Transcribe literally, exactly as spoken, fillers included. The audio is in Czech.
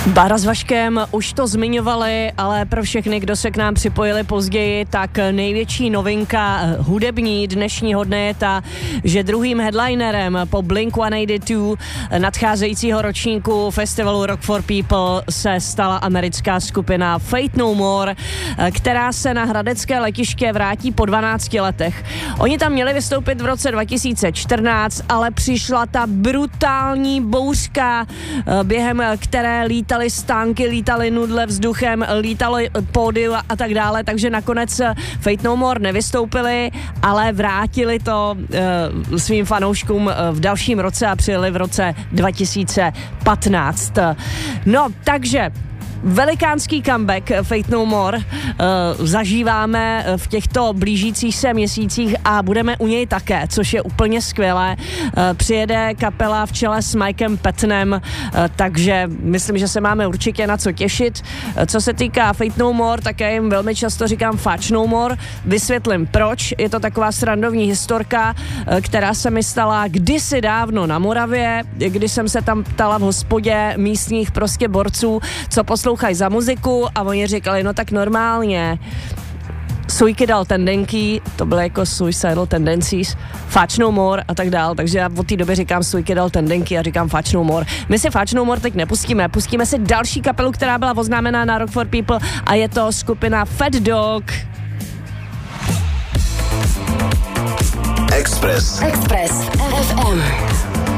Bára s Vaškem už to zmiňovali, ale pro všechny, kdo se k nám připojili později, tak největší novinka hudební dnešního dne je ta, že druhým headlinerem po Blink sto osmdesát dva nadcházejícího ročníku festivalu Rock for People se stala americká skupina Faith No More, která se na hradecké letiště vrátí po dvanácti letech. Oni tam měli vystoupit v roce dva tisíce čtrnáct, ale přišla ta brutální bouřka, během které lítaly stánky, lítaly nudle vzduchem, lítalo pódium a tak dále, takže nakonec Faith No More nevystoupili, ale vrátili to uh, svým fanouškům v dalším roce a přijeli v roce dva tisíce patnáct. No, takže velikánský comeback Faith No More uh, zažíváme v těchto blížících se měsících a budeme u něj také, což je úplně skvělé. Uh, přijede kapela v čele s Mikem Pattonem, uh, takže myslím, že se máme určitě na co těšit. Uh, co se týká Faith No More, tak já jim velmi často říkám Fudge No More. Vysvětlím proč. Je to taková srandovní historka, uh, která se mi stala kdysi dávno na Moravě, když jsem se tam ptala v hospodě místních prostě borců, co poslouchají za muziku, a oni říkali, no tak normálně Suicidal Tendency, to bylo jako Suicidal Tendencies, Fudge No More a tak dál, takže já od té doby říkám Suicidal Tendency a říkám Fudge No More. My si Fudge No More teď nepustíme, pustíme si další kapelu, která byla oznámená na Rock for People, a je to skupina Fat Dog. Express. Express F M.